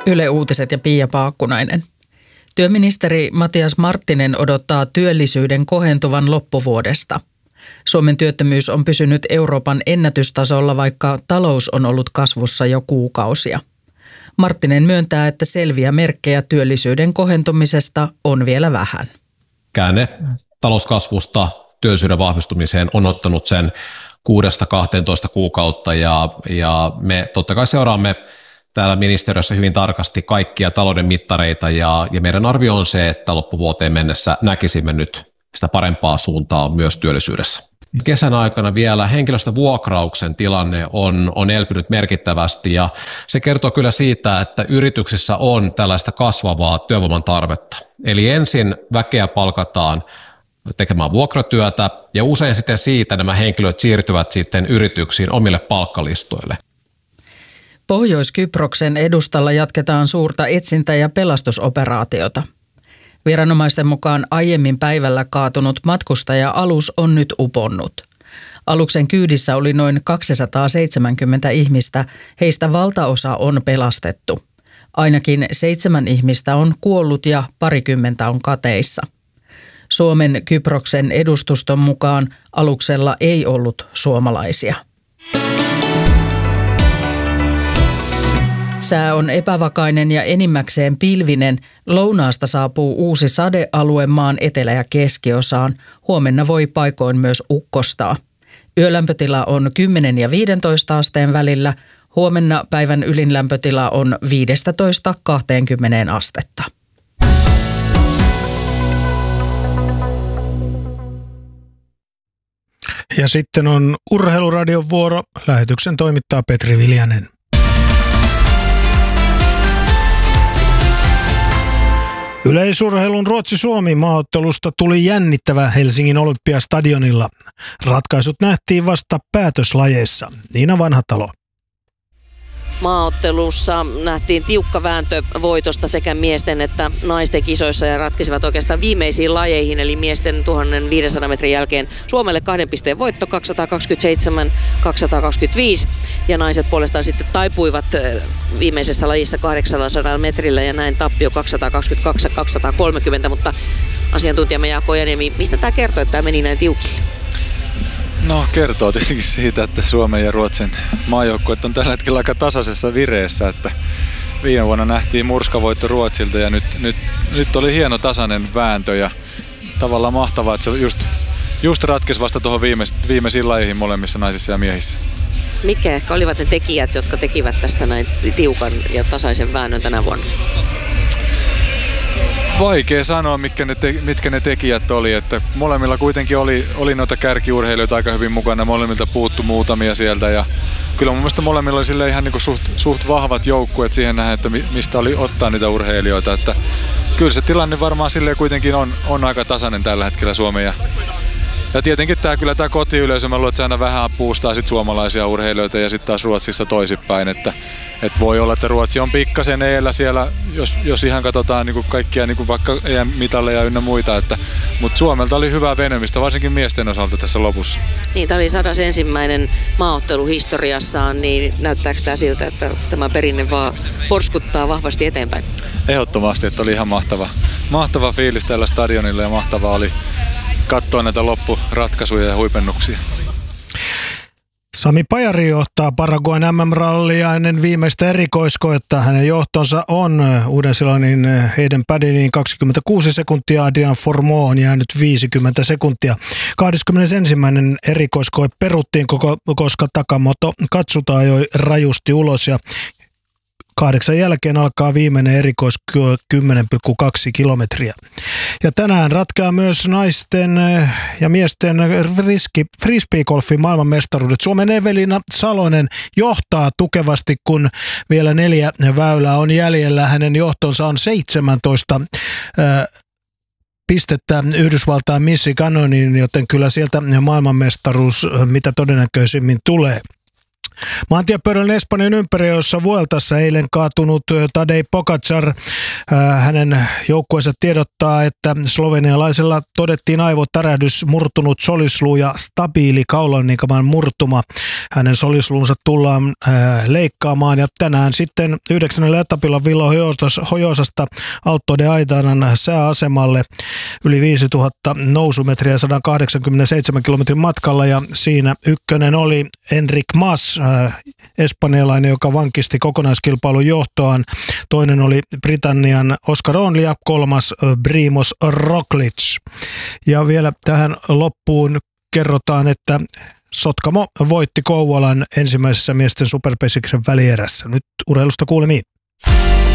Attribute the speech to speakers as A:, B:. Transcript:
A: Yle Uutiset ja Pia Paakkunainen. Työministeri Matias Marttinen odottaa työllisyyden kohentuvan loppuvuodesta. Suomen työttömyys on pysynyt Euroopan ennätystasolla, vaikka talous on ollut kasvussa jo kuukausia. Marttinen myöntää, että selviä merkkejä työllisyyden kohentumisesta on vielä vähän.
B: Käänne talouskasvusta työllisyyden vahvistumiseen on ottanut sen 6-12 kuukautta ja me totta kai seuraamme täällä ministeriössä hyvin tarkasti kaikkia talouden mittareita ja meidän arvio on se, että loppuvuoteen mennessä näkisimme nyt sitä parempaa suuntaa myös työllisyydessä. Kesän aikana vielä henkilöstövuokrauksen tilanne on elpynyt merkittävästi ja se kertoo kyllä siitä, että yrityksissä on tällaista kasvavaa työvoiman tarvetta. Eli ensin väkeä palkataan tekemään vuokratyötä ja usein sitten siitä nämä henkilöt siirtyvät sitten yrityksiin omille palkkalistoille.
A: Pohjois-Kyproksen edustalla jatketaan suurta etsintä- ja pelastusoperaatiota. Viranomaisten mukaan aiemmin päivällä kaatunut matkustaja-alus on nyt uponnut. Aluksen kyydissä oli noin 270 ihmistä, heistä valtaosa on pelastettu. Ainakin 7 ihmistä on kuollut ja parikymmentä on kateissa. Suomen Kyproksen edustuston mukaan aluksella ei ollut suomalaisia. Sää on epävakainen ja enimmäkseen pilvinen. Lounaasta saapuu uusi sadealue maan etelä- ja keskiosaan. Huomenna voi paikoin myös ukkostaa. Yölämpötila on 10 ja 15 asteen välillä. Huomenna päivän ylin lämpötila on 15-20 astetta.
C: Ja sitten on Urheiluradion vuoro. Lähetyksen toimittaa Petri Viljanen. Yleisurheilun Ruotsi-Suomi maaottelusta tuli jännittävä Helsingin Olympiastadionilla. Ratkaisut nähtiin vasta päätöslajeissa. Niina Vanhatalo.
D: Maaottelussa nähtiin tiukka vääntö voitosta sekä miesten että naisten kisoissa ja ratkesivat oikeastaan viimeisiin lajeihin, eli miesten 1500 metrin jälkeen Suomelle 2 pisteen voitto 227-225 ja naiset puolestaan sitten taipuivat viimeisessä lajissa 800 metrillä ja näin tappio 222-230, mutta asiantuntijamme Jaakko Ojaniemi, mistä tämä kertoo, että tämä meni näin tiukille?
E: No kertoo tietenkin siitä, että Suomen ja Ruotsin maajoukkueet on tällä hetkellä aika tasaisessa vireessä, että viime vuonna nähtiin murskavoitto Ruotsilta ja nyt oli hieno tasainen vääntö ja tavallaan mahtavaa, että se just ratkesi vasta tuohon viimeisiin lajeihin molemmissa naisissa ja miehissä.
D: Mitkä ehkä olivat ne tekijät, jotka tekivät tästä näin tiukan ja tasaisen väännön tänä vuonna?
E: Vaikea sanoa, mitkä ne tekijät oli, että molemmilla kuitenkin oli noita kärkiurheilijoita aika hyvin mukana, molemmilta puuttu muutamia sieltä ja kyllä mun mielestä molemmilla oli ihan niin kuin suht vahvat joukkueet siihen nähdä, että mistä oli ottaa niitä urheilijoita, että kyllä se tilanne varmaan silleen kuitenkin on aika tasainen tällä hetkellä Suomen ja tietenkin tämä kotiyleisö, mä luulen, että se aina vähän puustaa sit suomalaisia urheilijoita ja sitten taas Ruotsissa toisinpäin, että voi olla, että Ruotsi on pikkasen eellä siellä, jos ihan katsotaan niin kaikkia niin vaikka EM-mitalleja ynnä muita, mutta Suomelta oli hyvää venymistä, varsinkin miesten osalta tässä lopussa.
D: Niin, tämä oli 101. maaottelu historiassaan, niin näyttääkö tämä siltä, että tämä perinne vaan porskuttaa vahvasti eteenpäin?
E: Ehdottomasti, että oli ihan mahtava fiilis tällä stadionilla ja mahtavaa oli katsoa näitä loppuratkaisuja ja huipennuksia.
C: Sami Pajari johtaa Paraguayn MM-rallia ennen viimeistä erikoiskoetta. Hänen johtonsa on Uuden-Seelannin Hayden Paddinin 26 sekuntia, Adrian Fourmont on jäänyt 50 sekuntia. 21. erikoiskoe peruttiin, koska Takamoto Katsuta ajoi rajusti ulos ja 8 jälkeen alkaa viimeinen erikoiskoe 10,2 kilometriä. Ja tänään ratkeaa myös naisten ja miesten frisbeegolfin maailmanmestaruudet. Suomen Evelina Salonen johtaa tukevasti, kun vielä 4 väylää on jäljellä. Hänen johtonsa on 17 pistettä Yhdysvaltain Michiganonin, joten kyllä sieltä maailmanmestaruus mitä todennäköisimmin tulee. Maantiepyöräilyn Espanjan ympäriössä Vueltassa eilen kaatunut Tadej Pogačar. Hänen joukkueensa tiedottaa, että slovenialaisella todettiin aivotärähdys, murtunut solisluu ja stabiili kaulanikaman murtuma. Hänen solisluunsa tullaan leikkaamaan ja tänään sitten 9. etapilla Villa Hojosasta Alto de Aitanan sääasemalle yli 5000 nousumetriä 187 kilometrin matkalla ja siinä ykkönen oli Enric Mas, espanjalainen, joka vankisti kokonaiskilpailun johtoaan. Toinen oli Britannian Oscar Only ja kolmas Primož Roglič. Ja vielä tähän loppuun kerrotaan, että Sotkamo voitti Kouvolan ensimmäisessä miesten superpesiksen välierässä. Nyt urheilusta kuulemiin.